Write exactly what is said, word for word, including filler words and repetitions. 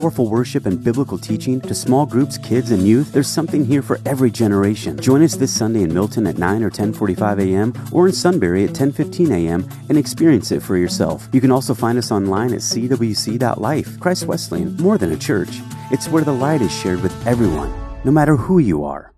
powerful worship and biblical teaching to small groups, kids, and youth, there's something here for every generation. Join us this Sunday in Milton at nine or ten forty-five a.m. or in Sunbury at ten fifteen a.m. and experience it for yourself. You can also find us online at c w c dot life. Christ Wesleyan, more than a church. It's where the light is shared with everyone, no matter who you are.